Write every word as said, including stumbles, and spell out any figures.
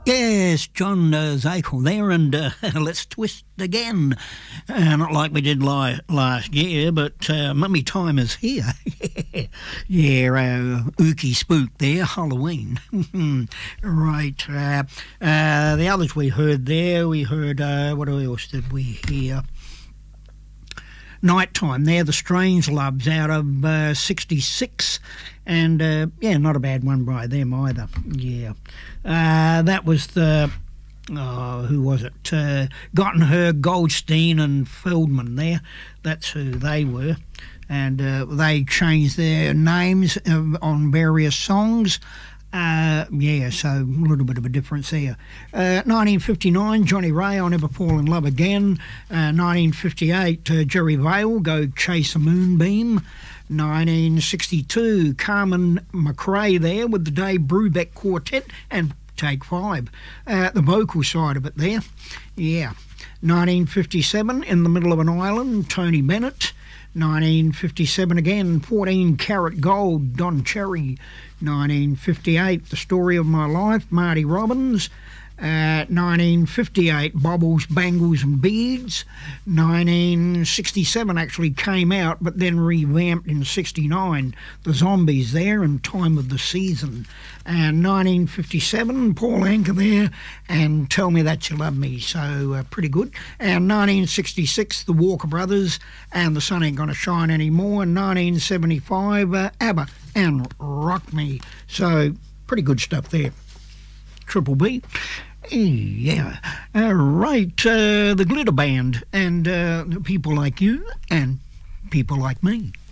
Yes, John uh, Zakel there, and uh, let's twist again. Uh, not like we did li- last year, but uh, mummy time is here. Yeah, uh, Ookie Spook there, Halloween. Right. Uh, uh, the others we heard there, we heard, uh, what else did we hear? Nighttime there, the Strange Loves out of uh, sixty-six, and uh, yeah, not a bad one by them either. Yeah, uh, that was the oh, who was it? Uh, Gottenherg, Goldstein, and Feldman. There, that's who they were, and uh, they changed their names uh, on various songs. Uh, yeah, so a little bit of a difference there. Uh, nineteen fifty-nine, Johnny Ray, I'll Never Fall in Love Again. Uh, nineteen fifty-eight, uh, Jerry Vale, Go Chase a Moonbeam. nineteen sixty-two, Carmen McRae there with the Dave Brubeck Quartet and Take Five. Uh, the vocal side of it there, yeah. nineteen fifty-seven, In the Middle of an Island, Tony Bennett. nineteen fifty-seven again, fourteen Karat Gold, Don Cherry. nineteen fifty-eight, The Story of My Life, Marty Robbins. Uh, nineteen fifty-eight, Bobbles, Bangles and Beads. nineteen sixty-seven actually came out, but then revamped in sixty-nine. The Zombies there and Time of the Season. And nineteen fifty-seven, Paul Anka there and Tell Me That You Love Me. So uh, pretty good. And nineteen sixty-six, The Walker Brothers and The Sun Ain't Gonna Shine Anymore. And nineteen seventy-five, uh, ABBA and Rock Me. So pretty good stuff there. Triple B. Yeah. All right. Uh, the Glitter Band and uh, people like you and people like me.